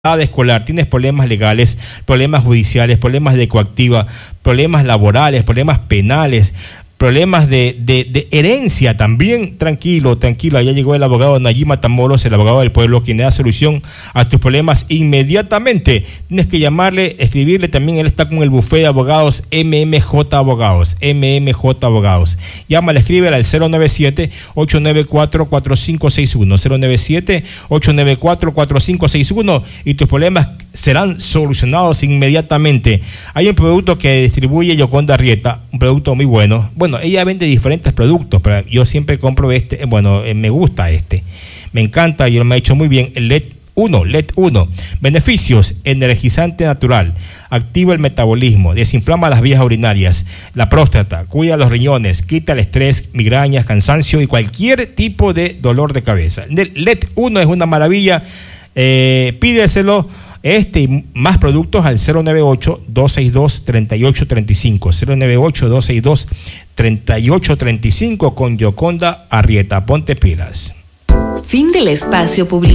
escolar, tienes problemas legales, problemas judiciales, problemas de coactiva, problemas laborales, problemas penales, problemas de herencia también, tranquilo, ya llegó el abogado Nayib Matamoros, el abogado del pueblo, quien da solución a tus problemas inmediatamente. Tienes que llamarle, escribirle también, él está con el bufete de abogados MMJ Abogados. Llámale, escríbele al 097-894-4561, 097-894-4561 y tus problemas serán solucionados inmediatamente. Hay un producto que distribuye Yoconda Arrieta, un producto muy bueno. Bueno, ella vende diferentes productos, pero yo siempre compro este. Bueno, me gusta este. Me encanta y me ha hecho muy bien. El LED 1. Beneficios: energizante natural, activa el metabolismo, desinflama las vías urinarias, la próstata, cuida los riñones, quita el estrés, migrañas, cansancio y cualquier tipo de dolor de cabeza. El LED 1 es una maravilla. Pídeselo y más productos al 098-262-3835, 098-262-3835 con Yoconda Arrieta. Ponte pilas. Fin del espacio publicitario.